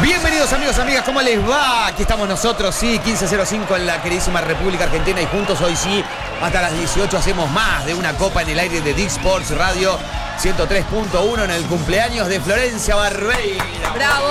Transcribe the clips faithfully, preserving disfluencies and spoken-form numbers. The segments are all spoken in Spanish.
Bienvenidos amigos, amigas, ¿cómo les va? Aquí estamos nosotros, sí, quince cero cinco en la queridísima República Argentina y juntos hoy sí, hasta las dieciocho hacemos más de una copa en el aire de Dick Sports Radio ciento tres punto uno en el cumpleaños de Florencia Barbeira. ¡Bravo,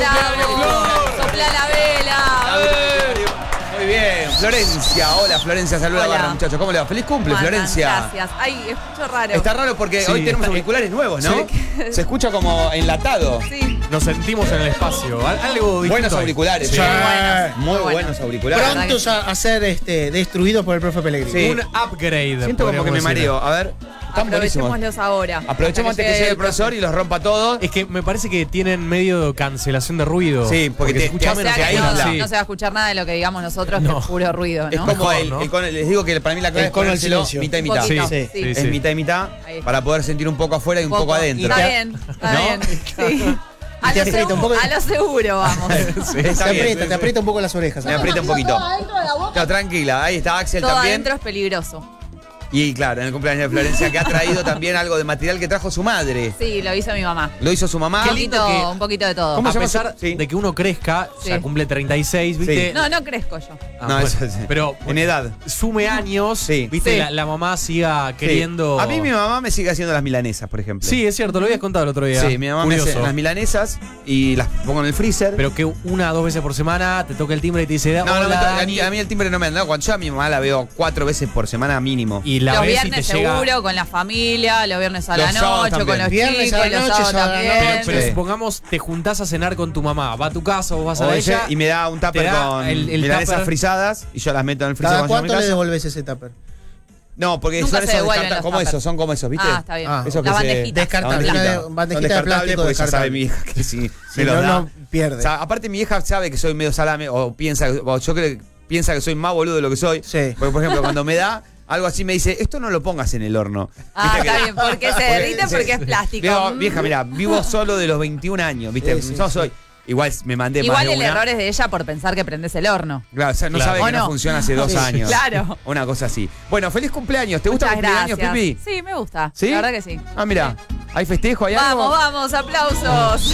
bravo! ¡Sopla la vela! A ver. Muy bien, Florencia. Hola, Florencia, saluda a la barra, muchachos. ¿Cómo le va? Feliz cumple, Mandan, Florencia. Gracias. Ay, escucho raro. Está raro porque Sí, hoy tenemos está- auriculares nuevos, ¿no? Sí. Se escucha como enlatado. Sí. Nos sentimos en el espacio. Al- Algo distinto Buenos hay. auriculares. Sí. Sí. buenos, Muy muy buenos buenos. auriculares. Pronto Prontos a, a ser este, destruidos por el profe Pellegrini. Sí. Un upgrade. Siento como que me podríamos mareo. decir. A ver, están buenísimos. Aprovechémoslos ahora. Aprovechemos antes que llegue el profesor y los rompa todos. Es que me parece que tienen medio cancelación de ruido. Sí, porque te- se escucha te O hace menos sea que que ahí no, habla. Sí. no se va a escuchar nada de lo que digamos nosotros, No. que es puro ruido, Es ¿no? como Mejor, el, ¿no? el con- les digo que para mí la clave El es con el ponérselo silencio. mitad y Un mitad. poquito, Sí, sí. sí, Es sí. mitad y mitad Ahí está. para poder sentir un poco afuera y un poco, Poco. adentro. Está te- bien, está ¿No? bien. Sí. A te lo, aprieta un seguro, poco- a lo seguro vamos. Sí, Te está bien. aprieta, te aprieta un poco las orejas. Me aprieta un poquito. No, tranquila, ahí está Axel Todo también. adentro es peligroso. Y claro, en el cumpleaños de Florencia, que ha traído también algo de material que trajo su madre. Sí, lo hizo mi mamá. Lo hizo su mamá. Un Qué lindo poquito, que- un poquito de todo. ¿Cómo A se llama pesar su- sí. de que uno crezca, o sea, Sí. cumple treinta y seis, ¿viste? Sí. No, no crezco yo. Ah, No, bueno. eso sí. Pero En edad. sume años, Sí. ¿viste? Sí. La, la mamá siga Sí. queriendo. A mí mi mamá me sigue haciendo las milanesas, por ejemplo. Sí, es cierto, lo habías contado el otro día. Sí, mi mamá me Curioso. hace las milanesas y las pongo en el freezer. Pero que una o dos veces por semana te toca el timbre y te dice, no, no, hola, me to- a, Dani. mí, a mí el timbre no me anda. Cuando yo a mi mamá la veo cuatro veces por semana mínimo. Y la Los ves y viernes te llega. seguro, con la familia, los viernes a la Los sábados noche, con también. los Viernes chicos, a la los noche, sábados sábado a la también. Pero, pero Sí. supongamos te juntás a cenar con tu mamá, va a tu casa o vas a la de Oye, ella y me da un tupper te da con el- el milanesas tupper. frisadas y yo las meto en el freezer ¿Cada cuando llego a cuánto mi le casa. devolves ese tupper? No, porque Nunca son se esos devuelven descarta- los como tuppers. esos, son como esos, ¿viste? Ah, está bien. Ah. Esos que La se- bandejita. Descartable, La una bandejita. de- bandejita Son de descartables plástico porque ya sabe descartable. mi hija que si Si me los no, da. no pierde. O sea, aparte mi hija sabe que soy medio salame o piensa, o yo creo que piensa que soy más boludo de lo que soy. Sí. Porque, por ejemplo, cuando me da algo así me dice, esto no lo pongas en el horno. Ah, ¿Viste está que- bien, porque se derrite sí. porque es plástico. Digo, Mm. vieja, mira, vivo solo de los veintiún años, ¿viste? Sí, sí, Yo sí. soy. Igual me mandé más Igual de el una. error es de ella por pensar que prendes el horno. Claro, o sea, no Claro. sabe ¿O que no no? funciona hace dos Sí, sí. años. Claro. Una cosa así. Bueno, feliz cumpleaños. ¿Te gusta Muchas cumpleaños, gracias. Pipi? Sí, me gusta. ¿Sí? La verdad que sí. Ah, mira. ¿Hay festejo? ¿Hay algo? Vamos, vamos, aplausos.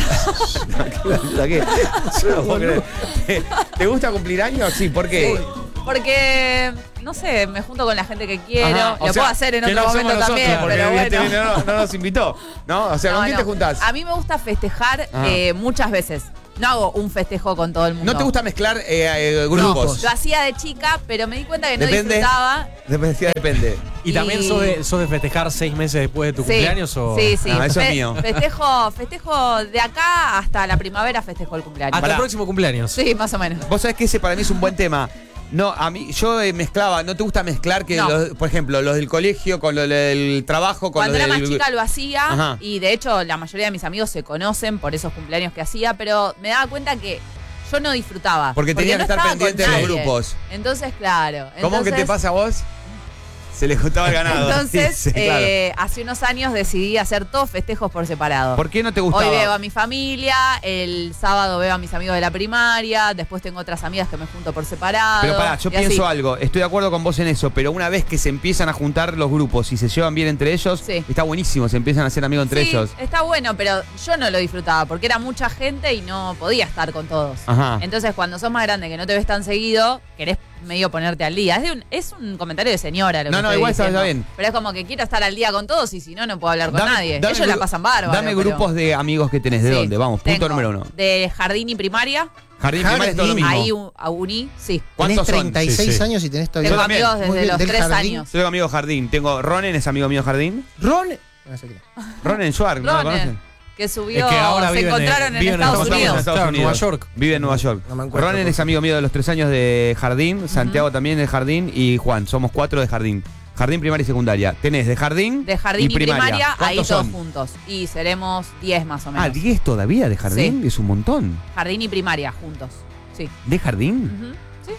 ¿Qué? Yo no puedo creer. ¿Te, te gusta cumplir años? Sí, ¿por qué? Sí. Porque, no sé, me junto con la gente que quiero. Ajá, o Lo sea, puedo hacer en que otro no somos momento nosotros, también, porque pero bueno. evidentemente no, no nos invitó. ¿No? O sea, ¿con No, quién no. te juntás? A mí me gusta festejar Ajá. eh, muchas veces. No hago un festejo con todo el mundo. ¿No te gusta mezclar eh, eh, grupos? Grupos. Lo hacía de chica, pero me di cuenta que no Depende. disfrutaba. Depende. Depende. ¿Y también Y- sos de, sos de festejar seis meses después de tu Sí, cumpleaños? O... sí, sí. Ah, eso es Fe- mío. Festejo, festejo de acá hasta la primavera, festejo el cumpleaños. Hasta Pará. el próximo cumpleaños. Sí, más o menos. Vos sabés que ese para mí es un buen tema. No, a mí, yo eh, mezclaba, ¿no te gusta mezclar que, No. los- por ejemplo, los del colegio con los del trabajo, con Cuando los era del... más chica lo hacía Ajá. y de hecho la mayoría de mis amigos se conocen por esos cumpleaños que hacía, pero me daba cuenta que yo no disfrutaba. Porque tenía no que estar estaba con pendiente de los nadie. grupos. Entonces, claro. ¿Cómo que te entonces- pasa a vos? Se le juntaba el ganado. Entonces, Sí, claro. eh, hace unos años decidí hacer todos festejos por separado. ¿Por qué no te gustaba? Hoy veo a mi familia, el sábado veo a mis amigos de la primaria, después tengo otras amigas que me junto por separado. Pero pará, yo y así. pienso algo, estoy de acuerdo con vos en eso, pero una vez que se empiezan a juntar los grupos y se llevan bien entre ellos, Sí. está buenísimo, se empiezan a hacer amigos entre Sí, ellos. está bueno, pero yo no lo disfrutaba porque era mucha gente y no podía estar con todos. Ajá. Entonces, cuando sos más grande que no te ves tan seguido, querés medio ponerte al día. Es, de un, es un comentario de señora lo No, que no, estoy igual está- diciendo. está bien. Pero es como que quiero estar al día con todos y si no, no puedo hablar con Dame- nadie. dame Ellos la gru- pasan bárbaro. Dame pero- grupos de amigos que tenés, ¿de Sí, dónde? Vamos, punto tengo número uno. De jardín y primaria, Jardín, primaria es todo lo Jardín. mismo. ahí un- a uni, sí. ¿Cuántos Tenés son? treinta y seis Sí, sí. años y tenés todavía... Tengo también. amigos Muy desde bien, los del tres jardín. años. Yo tengo amigo Jardín, tengo Ronen, es amigo mío Jardín. Ron... No sé qué. Ronen Schwartz, ¿no lo Ronen, conocen? que subió, Es que ahora se viven en- encontraron en, viven en Estados Nos encontramos Unidos. en Estados Claro, en Nueva Unidos. York. Vive en Nueva York. No me encuentro, Ronen por es favor. amigo mío de los tres años de Jardín, Santiago también de Jardín y Juan, somos cuatro de Jardín. Jardín, primaria y secundaria. Tenés de Jardín De jardín y primaria, ahí ¿Cuántos todos son? juntos. Y seremos diez más o menos. Ah, diez todavía de Jardín, Sí. es un montón. Jardín y primaria juntos. Sí. ¿De Jardín? Ujú. Sí.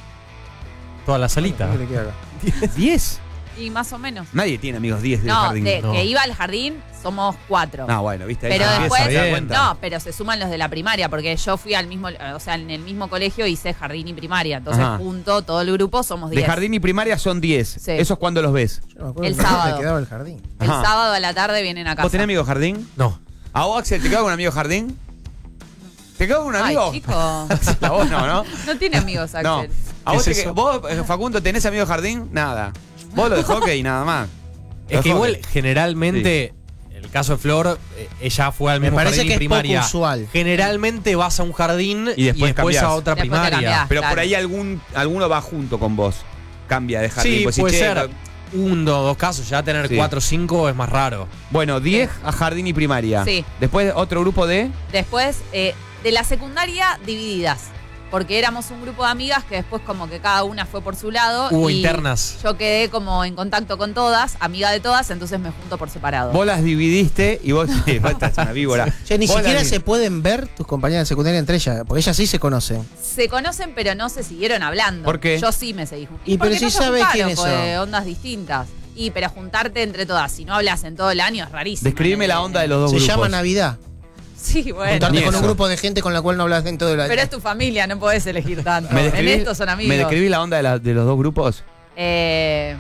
Toda la salita. ¿Qué te queda acá? ¿diez? Y más o menos. Nadie tiene amigos diez de No, Jardín. de No. que iba al jardín somos cuatro. No, bueno, viste. ahí Pero se después, empieza a dar bien. cuenta. no, pero se suman los de la primaria, porque yo fui al mismo, o sea, en el mismo colegio hice jardín y primaria. Entonces, Ajá. junto todo el grupo somos De diez. Jardín y primaria son diez. Sí. ¿Esos cuándo los ves? Yo no me acuerdo El dónde sábado. me quedaba el jardín. El Ajá. sábado a la tarde vienen a casa. ¿Vos tenés amigos Jardín? No. ¿A vos, Axel, te queda con un amigo Jardín? ¿Te quedó con un amigo? Ay, chico. A vos no, ¿no? No tiene amigos, Axel. No. ¿A vos, ¿Qué te es que- eso? vos, eh, Facundo, tenés amigo de jardín? Nada. Vos lo de hockey y nada más. Es Lo que de igual, hockey. generalmente, el caso de Flor, eh, ella fue al Me mismo parece jardín que es primaria. poco usual. Generalmente vas a un jardín Y después cambiás. a otra Después te primaria. cambiás. Pero claro. por ahí algún, alguno va junto con vos. Cambia de jardín. Sí, pues si, puede che, ser. Un, dos, dos casos, ya tener Sí. cuatro o cinco es más raro. Bueno, diez a jardín y primaria. Sí. Después otro grupo de. Después, eh, de la secundaria, divididas. Porque éramos un grupo de amigas que después como que cada una fue por su lado. Hubo y internas. Yo quedé como en contacto con todas, amiga de todas, entonces me junto por separado. Vos las dividiste y vos. Sí, vos estás una víbora. Che, ni Vos siquiera las- se pueden ver tus compañeras de secundaria entre ellas, porque ellas sí se conocen. Se conocen, pero no se siguieron hablando. ¿Por qué? Yo sí me seguí juntando. Y pero si sabe quiénes son. ondas distintas. Y pero juntarte entre todas, si no hablas en todo el año es rarísimo. Describime la onda de los dos Se grupos. llama Navidad. Sí, bueno. Juntarte Ni con un eso. grupo de gente con la cual no hablas en todo el año. Pero es tu familia, no podés elegir tanto. ¿Me En describís, esto son amigos. ¿Me describís la onda de, la- de los dos grupos? Eh,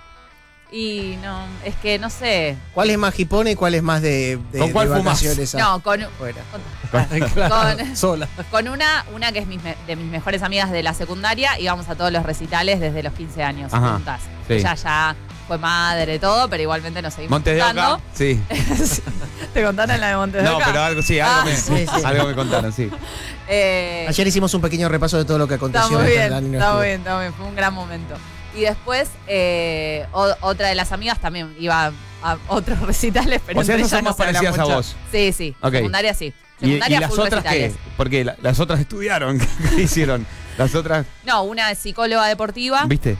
y no, es que no sé. ¿Cuál es más hipone y cuál es más de, de, ¿Con cuál de fumás? vacaciones? a- No, con, Fuera. Claro, Con- sola. con una, una que es mis me- de mis mejores amigas de la secundaria, íbamos a todos los recitales desde los quince años Ajá, juntas. sí. Ella ya fue madre, todo, pero igualmente nos seguimos Montes de juntando. Oca. Sí. Sí. ¿Te contaron la de Montes de No, Oca? pero algo sí, algo, Ah, me, sí, sí. algo me contaron, sí. Eh, Ayer hicimos un pequeño repaso de todo lo que Está aconteció. muy mientras bien, Dani no está estuvo. muy bien, está muy bien. Fue un gran momento. Y después, eh, o- otra de las amigas también iba a, a otros recitales, pero O sea, entre esas son ellas no más se habla parecidas a mucho. vos. Sí, sí. Ok. Secundaria sí. ¿Y, y Secundaria las full otras recitales. qué? Porque la- las otras estudiaron. ¿Qué hicieron? Las otras, No, una es psicóloga deportiva ¿viste?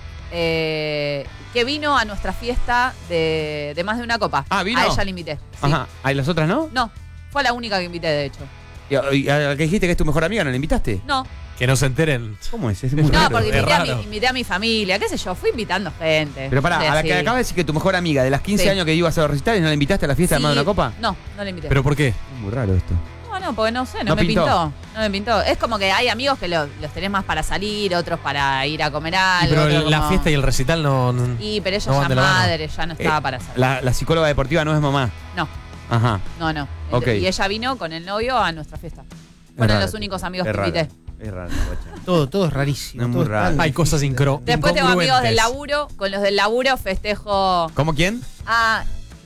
eh, que vino a nuestra fiesta de, de más de una copa. Ah, ¿vino? A ella la invité. Sí. Ajá. ¿Ah, y las otras no? No, fue la única que invité, de hecho. ¿Y, y a la que dijiste que es tu mejor amiga no la invitaste? No, Que no se enteren. ¿Cómo es? Es muy no, raro. porque es invité a, mi, raro. invité a mi familia, qué sé yo, fui invitando gente. Pero pará, Sí, a la que así. acaba de decir que tu mejor amiga de las quince Sí. años que ibas a los recitales, ¿no la invitaste a la fiesta de Sí. más de una copa? No, no la invité. ¿Pero por qué? Es muy raro esto. No, no, porque no sé, no, ¿No me pintó? pintó? No me pintó. Es como que hay amigos que lo- los tenés más para salir, otros para ir a comer Y algo. pero otros la como- fiesta y el recital no. no- Y, pero ella no van ya de la mano. madre, ya no estaba Eh, para salir. La, la psicóloga deportiva no es mamá. No, Ajá. no, no. Ok. Y ella vino con el novio a nuestra fiesta. Es Fueron raro. los únicos amigos Es que raro. invité. Es raro, guacha. Todo, todo es rarísimo. Es muy todo raro. tan Hay cosas difícil. incro Después tengo amigos del incongruentes. laburo. Con los del laburo festejo ¿Cómo quién? a.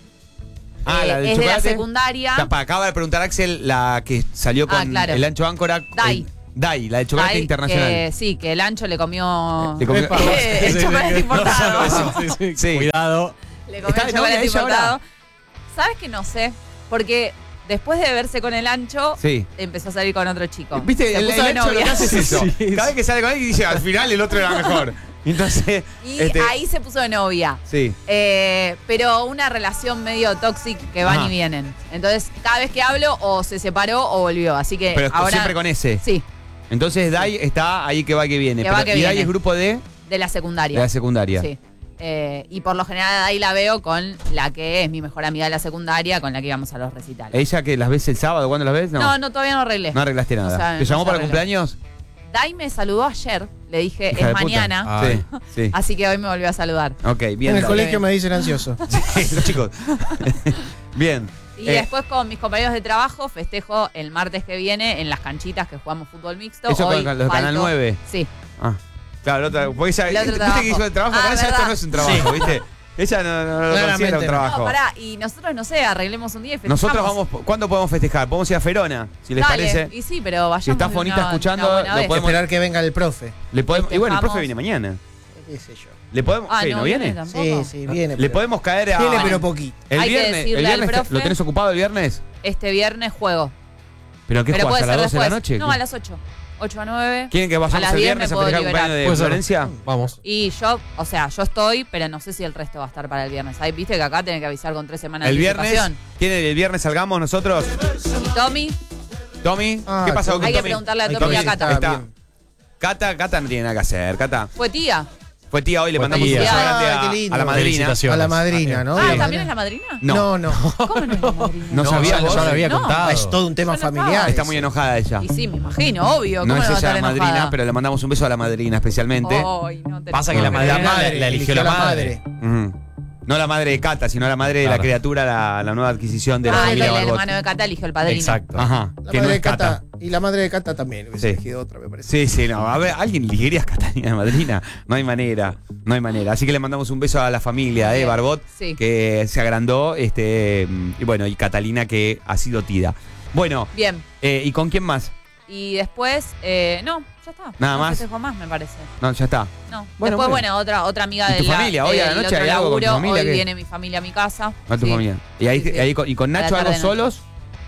Ah, eh, la del es de la chocolate. secundaria. O sea, pa- acaba de preguntar Axel la que salió con Ah, claro. el ancho áncora. Dai. el- Dai, la de chocolate Ahí, internacional. que sí, que el ancho le comió. Le comió- Epa. Eh, el Sí, sí, chocolate sí. importado. No, sí, sí, sí. Sí. Cuidado. Le comió ¿Está el de novia chocolate ella ahora? importado. ¿Sabes que no sé? Porque después de verse con el ancho, Sí. empezó a salir con otro chico. ¿Viste? Se El, puso el de ancho lo que novia. hace es eso. Sí, sí. Cada vez que sale con él dice, al final el otro era mejor. Entonces, Y este, ahí se puso de novia. sí. Eh, pero una relación medio tóxica que van Ajá. y vienen. Entonces, cada vez que hablo, o se separó o volvió. Así que Pero ahora. siempre con ese. Sí, Entonces Dai está ahí que va que viene. Que Pero- va que y Dai viene. es grupo de, de la de secundaria. la secundaria. Sí. Eh, y por lo general ahí la veo con la que es mi mejor amiga de la secundaria, con la que íbamos a los recitales. ¿Ella que las ves el sábado? ¿Cuándo las ves? No, No, no, todavía no arreglé. No arreglaste nada. O sea, ¿Te no llamó se para arregló. cumpleaños? Dai me saludó ayer, le dije, Hija es de puta. mañana, Ah. Sí, sí. así que hoy me volvió a saludar. Ok, bien. En el Dai. colegio me dicen ansioso. Sí, los chicos. Bien. Y Eh, después con mis compañeros de trabajo festejo el martes que viene en las canchitas que jugamos fútbol mixto. Eso Hoy con los de Canal falto- nueve. Sí. Ah, claro, la otra. Porque ella, El otro viste trabajo. que hizo el trabajo, Ah, para ella esto verdad. no es un trabajo, ¿viste? Ella no, no, no lo considera Claramente un no. trabajo. No, pará, y nosotros, no sé, arreglemos un día y festejamos. Nosotros vamos, ¿cuándo podemos festejar? Podemos ir a Ferona, si les Dale, parece. y sí, pero vayamos Si está de Fonita una- escuchando, una buena lo vez. podemos- Esperar que venga el profe. Le podemos, y bueno, el profe Festejamos. viene mañana. ¿Qué sé yo? ¿Le podemos, Ah, ¿qué, no, ¿no viene? tampoco. Sí, sí, viene. Le pero- podemos caer a. Viene, pero poquito. El Hay que viernes, el decirle al viernes profe- ¿lo tenés ocupado el viernes? Este viernes juego. ¿Pero qué pero jugás? puede ¿A las ser doce de después. la noche? No, a las ocho. ocho a nueve. ¿Quieren que vayamos a las el diez viernes me a puedo festejar el liberar. cumpleaños de Puede ser. Florencia? Vamos. Y yo, o sea, yo estoy, pero no sé si el resto va a estar para el viernes. Ahí viste que acá tienen que avisar con tres semanas El de viernes, anticipación. ¿quieren el viernes salgamos nosotros? Y Tommy, ¿Tommy? Ah, ¿Qué pasa con hay que Tommy? preguntarle a Hay Tommy y que a ver si Cata. está Está. bien. Cata, Cata no tiene nada que hacer. Cata Fue tía. fue tía hoy, le Fue mandamos un tía. beso grande Ah, a, qué lindo. a la madrina. Felicitaciones. A la madrina, ¿no? Ah, Bien. ¿también es la madrina? No, No, no. ¿Cómo no es la madrina? no, sabía ya, vos. ya lo había No. contado. Es todo un tema Yo no familiar. estaba. Está muy enojada ella. Y sí, me imagino, obvio. ¿Cómo No es va a ella estar la madrina, enojada? pero le mandamos un beso a la madrina especialmente. Ay, no te Pasa que la No, madrina la madre, la, la eligió la madre. Ujú. No la madre de Cata, sino la madre de Claro. la criatura, la, la nueva adquisición de la Ah, el, familia el Barbot. hermano de Cata eligió el padrino. Exacto. Ajá, La que no madre de es Cata. Cata, y la madre de Cata también. Hubiese Sí. elegido otra, me parece. Sí, sí, no. A ver, ¿alguien elegiría a Catalina de madrina? No hay manera, no hay manera. Así que le mandamos un beso a la familia de Bien. Barbot, Sí. que se agrandó, este, y bueno, y Catalina que ha sido tida. Bueno, Bien. eh, ¿y con quién más? Y después, eh, no, ya está. Nada no más. festejo más, me parece. No, ya está. No. Bueno, después, bueno. bueno, otra, otra amiga ¿Y de tu la, familia? Hoy a la del noche otro hay algo con tu laburo. familia, Hoy qué? viene mi familia a mi casa. A tu Sí. familia. ¿Y ahí, Sí, sí. ahí con, y con A la Nacho algo tarde-noche. solos?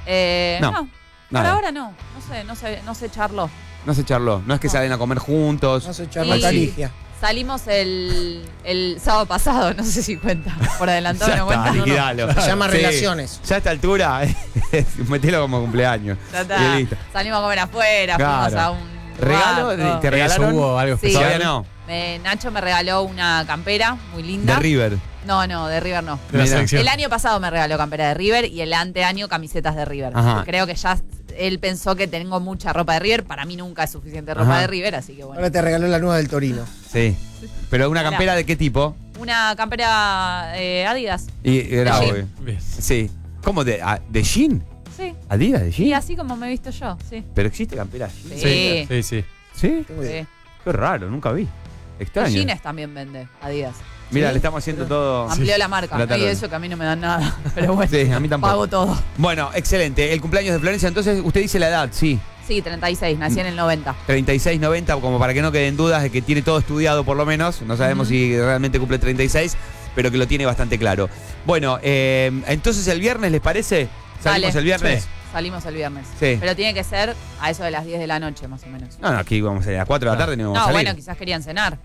Eh, No, no. Por nada. ahora no. No sé, no sé, no se charló. No se charló. No es que No. salen a comer juntos. No se Y- charla Caligia. Salimos el, el sábado pasado, no sé si cuenta. Por adelantado Ya no está, cuenta. liquidalo. Se llama Sí. relaciones. Ya a esta altura, metelo como cumpleaños. Ya está. Y listo. Salimos a comer afuera, Claro. fuimos a un ¿Regalo? lugar, ¿Te todo. ¿Eso regalaron? hubo algo Sí. especial? Todavía no. Me- Nacho me regaló una campera muy linda. De River. No, no, de River no. De la Mira. selección. El año pasado me regaló campera de River y el anteaño camisetas de River. Ajá. Creo que ya él pensó que tengo mucha ropa de River. Para mí nunca es suficiente ropa Ajá. de River, así que bueno. Ahora te regaló la nueva del Torino. Sí. Pero una Mirá. campera de qué tipo? Una campera eh, Adidas. Y era De obvio. jean. Bien. Sí. ¿Cómo? ¿De, a- de jean? Sí. ¿Adidas de Y jean? así como me he visto yo, sí. ¿Pero existe campera jean? Sí. Sí, sí. ¿Sí? Tengo idea. Sí. Qué raro, nunca vi. Los Extraño. jeans también vende Adidas. Mira, Sí. le estamos haciendo todo. Amplió la marca. La Y tarde. eso que a mí no me dan nada. Pero bueno, Sí, a mí tampoco. pago todo. Bueno, excelente. El cumpleaños de Florencia, entonces usted dice la edad, sí. Sí, treinta y seis. Nací en el noventa. treinta y seis, noventa, como para que no queden dudas de que tiene todo estudiado por lo menos. No sabemos Ujú. si realmente cumple treinta y seis, pero que lo tiene bastante claro. Bueno, eh, entonces el viernes, ¿les parece? ¿Salimos Dale. el viernes? Sí. Salimos el viernes. Sí. Pero tiene que ser a eso de las diez de la noche, más o menos. No, no, aquí vamos a salir a las cuatro de la tarde y no vamos No, a salir. bueno, quizás querían cenar.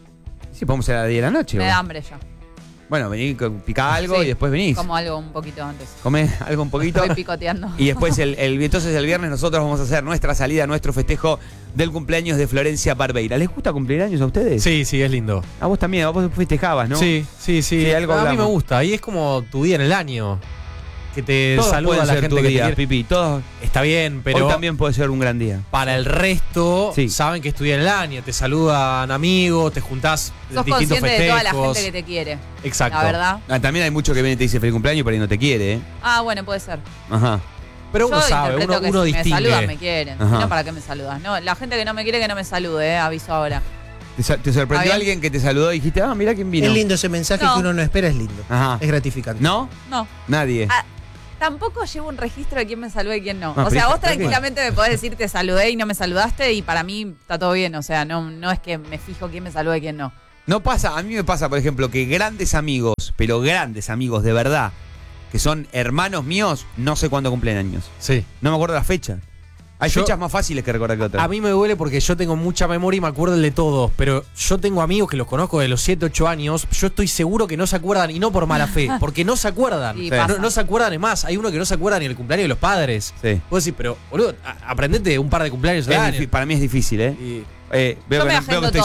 Sí, podemos ir a las diez de la noche. Me ¿o? da hambre ya. Bueno, vení, con- picá algo Sí, y después venís. Como algo un poquito antes. Comé algo un poquito. Estoy picoteando. Y después, el, el- entonces el viernes nosotros vamos a hacer nuestra salida, nuestro festejo del cumpleaños de Florencia Barbeira. ¿Les gusta cumplir años a ustedes? Sí, sí, es lindo. A vos también, a vos festejabas, ¿no? Sí, sí, sí. Sí, algo a mí me hablamos. gusta. Y es como tu día en el año. Que te Todos saluda pueden a la ser gente tu que día, te quiere. Pipi. Todos. Está bien, pero Hoy también puede ser un gran día. para el resto Sí. saben que es tu día en el año. Te saludan amigos, te juntás en Sos distintos consciente de toda la festejos. gente que te quiere. Exacto. La verdad. Ah, también hay mucho que viene y te dice feliz cumpleaños, pero ahí no te quiere, ¿eh? Ah, bueno, puede ser. Ajá. Pero uno Yo sabe, interpreto uno, que uno si distingue. me saludan, me quieren. Ajá. Si no, ¿para qué me saludas? No, la gente que no me quiere, que no me salude, eh, aviso ahora. ¿Te, sa- te sorprendió bien. alguien que te saludó y dijiste, ah, mira quién vino? Es lindo ese mensaje No. que uno no espera, es lindo. Ajá. Es gratificante. ¿No? No. Nadie. Ah, Tampoco llevo un registro de quién me saluda y quién no. Ah, o pero sea, vos ¿por qué? tranquilamente me podés decir te saludé y no me saludaste y para mí está todo bien. O sea, no, no es que me fijo quién me saluda y quién no. No pasa, a mí me pasa, por ejemplo, que grandes amigos, pero grandes amigos de verdad, que son hermanos míos, no sé cuándo cumplen años. Sí. No me acuerdo la fecha. Hay Yo- fechas más fáciles que recordar que otras. A mí me duele porque yo tengo mucha memoria y me acuerdo de todos, pero yo tengo amigos que los conozco de los siete, ocho años, yo estoy seguro que no se acuerdan, y no por mala fe, porque no se acuerdan. Sí, Sí. pasa. No, no se acuerdan, es más, hay uno que no se acuerda ni el cumpleaños de los padres. Sí. Vos decís, pero, boludo, a- aprendete un par de cumpleaños al Es año. difí- para mí es difícil, ¿eh? Y- Eh, veo, Yo que me no- veo que agendo estoy